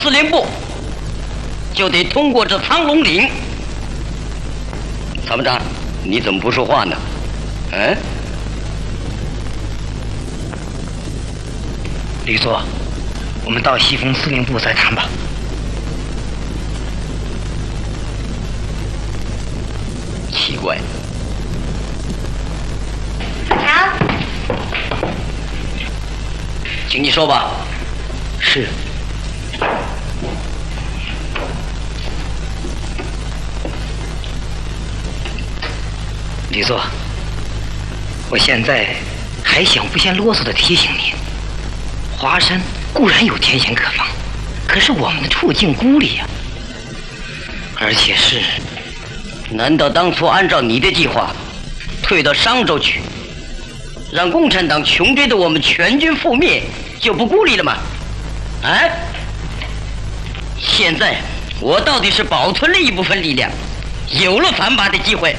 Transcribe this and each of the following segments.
司令部，就得通过这苍龙岭。参谋长，你怎么不说话呢？嗯？ 吕作，我们到西风司令部再谈吧。 奇怪。 好， 请你说吧。 是。吕作，我现在还想不嫌啰嗦地提醒你，华山固然有天险可防，可是我们的处境孤立呀，而且是…… 难道当初按照你的计划，退到商州去，让共产党穷追的我们全军覆灭，就不孤立了吗？啊？现在我到底是保存了一部分力量，有了反拔的机会。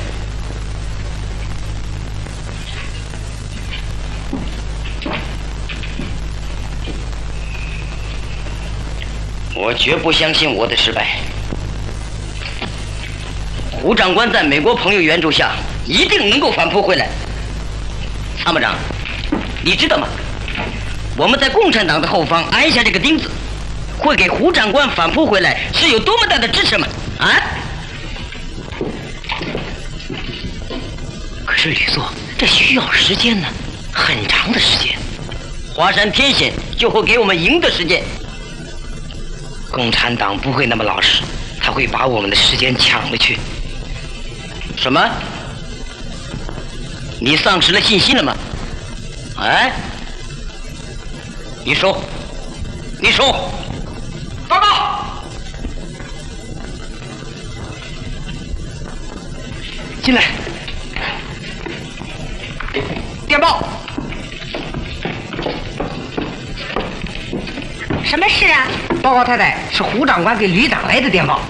我绝不相信我的失败。胡长官在美国朋友援助下，一定能够反扑回来。参谋长，你知道吗？我们在共产党的后方安下这个钉子，会给胡长官反扑回来是有多么大的支持吗？啊？ 可是吕作，这需要时间呢，很长的时间。 华山天险就会给我们赢的时间。 共产党不会那么老实，他会把我们的时间抢了去。 什么？你丧失了信心了吗？哎？你说，你说，报告！ 进来。电报。 什么事啊？ 报告太太，是胡长官给旅长来的电报。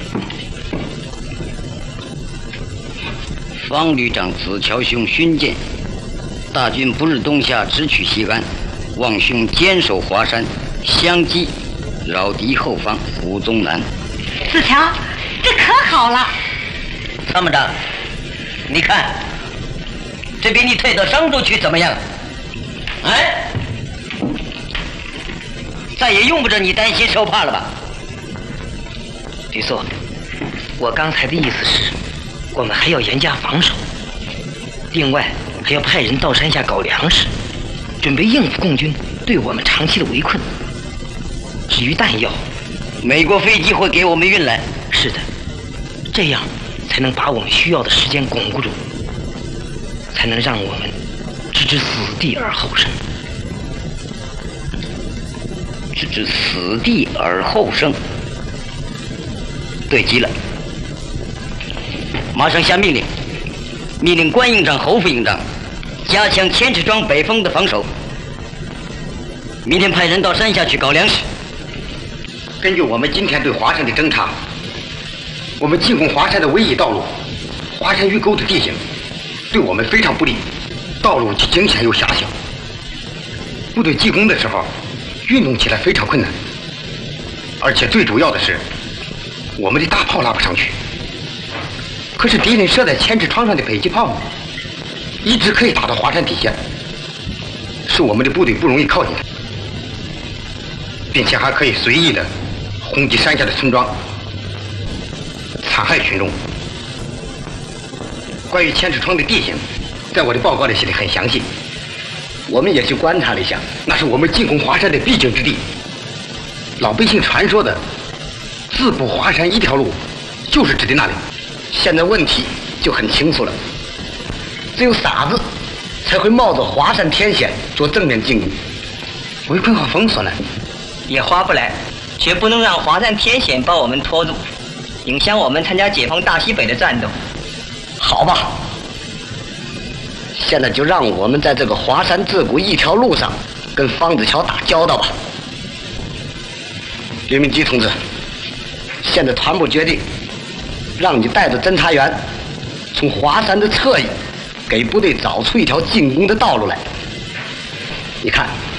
方旅长子乔兄勋鉴，大军不日东下，直取西安，望兄坚守华山，相击扰敌后方，胡宗南。 子乔，这可好了。 参谋长，你看，这比你退到商州去怎么样？哎？再也用不着你担心受怕了吧？ 吕作，我刚才的意思是，我们还要严加防守，另外还要派人到山下搞粮食，准备应付共军对我们长期的围困。至于弹药， 美国飞机会给我们运来。 是的，这样才能把我们需要的时间巩固住，才能让我们置之死地而后生。 置之死地而后生，对极了。马上下命令，命令关营长、侯副营长加强千尺庄北峰的防守。明天派人到山下去搞粮食。 根据我们今天对华山的侦查，我们进攻华山的唯一道路，华山峪沟的地形对我们非常不利，道路既惊险又狭小，部队进攻的时候运动起来非常困难，而且最主要的是，我们的大炮拉不上去。可是敌人设在千尺窗上的迫击炮呢，一直可以打到华山底下，使我们的部队不容易靠近它，并且还可以随意的轰击山下的村庄，残害群众。关于千尺窗的地形，在我的报告里写得很详细。我们也去观察了一下，那是我们进攻华山的必经之地。老百姓传说的自古华山一条路，就是指的那里。现在问题就很清楚了，只有傻子才会冒着华山天险做正面进攻，围困和封锁呢， 也划不来，绝不能让华山天险把我们拖住，影响我们参加解放大西北的战斗。 好吧，现在就让我们在这个华山自古一条路上跟方子乔打交道吧。刘明基同志，现在团部决定让你带着侦察员从华山的侧翼给部队找出一条进攻的道路来。你看